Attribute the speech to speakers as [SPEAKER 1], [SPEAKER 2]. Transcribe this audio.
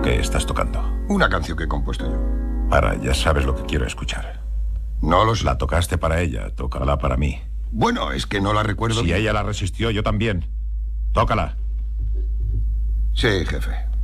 [SPEAKER 1] ¿Qué estás tocando?
[SPEAKER 2] Una canción que he compuesto yo.
[SPEAKER 1] Para, ya sabes lo que quiero escuchar.
[SPEAKER 2] No lo sé.
[SPEAKER 1] La tocaste para ella, tócala para mí.
[SPEAKER 2] Bueno, es que no la recuerdo
[SPEAKER 1] Si
[SPEAKER 2] bien.
[SPEAKER 1] ella la resistió, yo también. Tócala.
[SPEAKER 2] Sí, jefe.